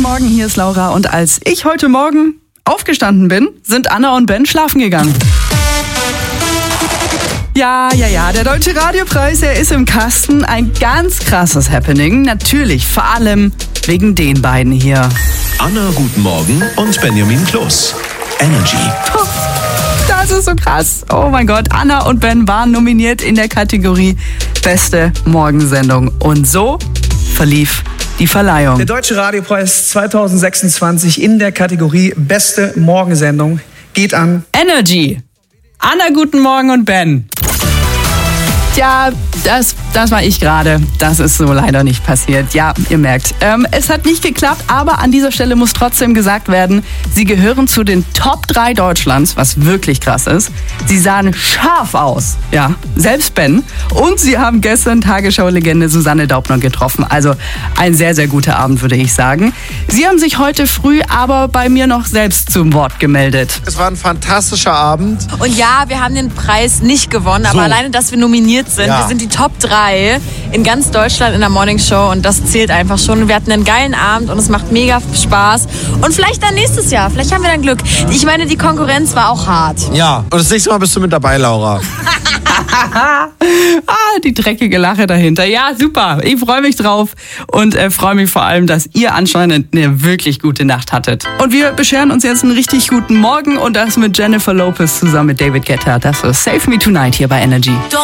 Morgen, hier ist Laura. Und als ich heute Morgen aufgestanden bin, sind Anna und Ben schlafen gegangen. Ja, der Deutsche Radiopreis, er ist im Kasten. Ein ganz krasses Happening. Natürlich, vor allem wegen den beiden hier. Anna, guten Morgen und Benjamin Kloß. Energy. Das ist so krass. Oh mein Gott, Anna und Ben waren nominiert in der Kategorie Beste Morgensendung. Und so verlief die Verleihung. Der Deutsche Radiopreis 2026 in der Kategorie Beste Morgensendung geht an Energy. Anna, guten Morgen und Ben. Tja, das war ich gerade. Das ist so leider nicht passiert. Ja, ihr merkt. Es hat nicht geklappt, aber an dieser Stelle muss trotzdem gesagt werden, sie gehören zu den Top 3 Deutschlands, was wirklich krass ist. Sie sahen scharf aus, ja, selbst Ben. Und sie haben gestern Tagesschau-Legende Susanne Daubner getroffen. Also ein sehr, sehr guter Abend, würde ich sagen. Sie haben sich heute früh aber bei mir noch selbst zum Wort gemeldet. Es war ein fantastischer Abend. Und ja, wir haben den Preis nicht gewonnen, aber alleine, dass wir nominiert sind. Ja. Wir sind die Top 3 in ganz Deutschland in der Morning Show und das zählt einfach schon. Wir hatten einen geilen Abend und es macht mega Spaß. Und vielleicht dann nächstes Jahr, vielleicht haben wir dann Glück. Ich meine, die Konkurrenz war auch hart. Ja, und das nächste Mal bist du mit dabei, Laura. Die dreckige Lache dahinter. Ja, super. Ich freue mich drauf und freue mich vor allem, dass ihr anscheinend eine wirklich gute Nacht hattet. Und wir bescheren uns jetzt einen richtig guten Morgen und das mit Jennifer Lopez zusammen mit David Guetta. Das ist Save Me Tonight hier bei Energy.